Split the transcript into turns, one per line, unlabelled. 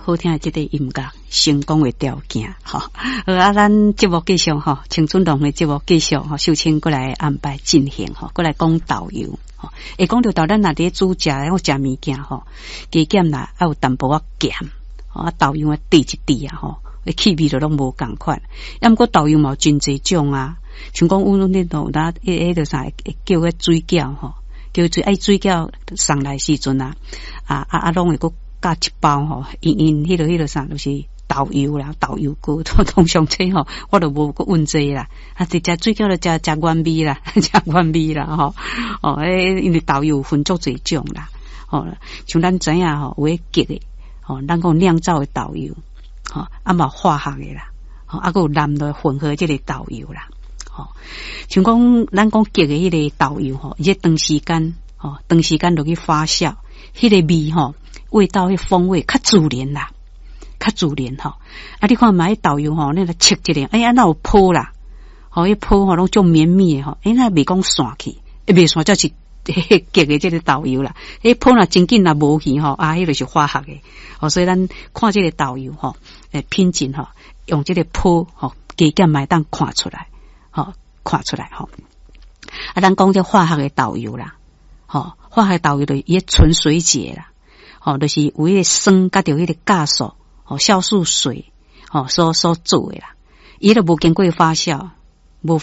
好听的这个音乐成功的条件吼。好啊，咱节目继续吼，青春堂的节目继续吼，秀清过来安排进行吼，过来讲导游吼。会讲到导咱若伫煮食或食物件吼，加减啦还有淡薄仔咸，啊导游啊滴一滴啊吼，气味就拢无共款。要毋过导游嘛真侪种啊，像讲阮恁度咱迄个啥叫个水饺吼，叫水饺上来时阵啊，拢会个加一包吼，因迄个啥就是导游啦，导游锅通常这吼，我都无个问这啦，直接水饺就食原味啦，食原味啦吼，因为导游分足侪种啦，像咱知影吼，有迄激的，咱讲酿造的导游，嘛化学的啦，还有男的混合这个导游啦，像讲咱讲激的迄个导游吼，伊长时间落去发酵，迄个味吼。味道迄风味较自然啦，较自然吼。啊，你看买导游吼，那个切一个，那有泡啦，迄泡吼拢种绵密的吼，那未讲散去，未散则是激的这个导游啦。泡若真紧若无去吼，迄就是化学的。所以咱看这个导游吼，品质吼，用这个泡吼，加减买当看出来，看出来吼。啊，咱讲这化学的导游啦，化学导游的伊纯水解啦。就是有迄个酸甲着迄个酵素，酵素水，所做的啦。伊都无经过发酵，